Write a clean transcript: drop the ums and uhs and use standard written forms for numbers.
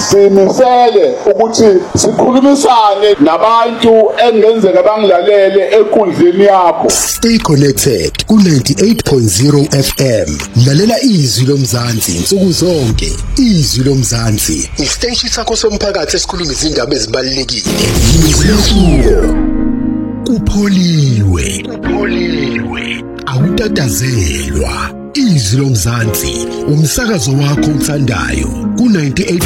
simisele ukuthi sikhulumisane nabantu engenzeka bangilalele enkundleni yakho. Stay connected ku-98.0 FM. Lalela izwi lomzansi insuku zonke. Izwi lomzansi isiteshi sakho somphakathi esikhuluma izindaba ezibalulekile. Kupholiwe. Awutatazelwa. Izwi lomzansi umsakazo wakho othandayo ku-98.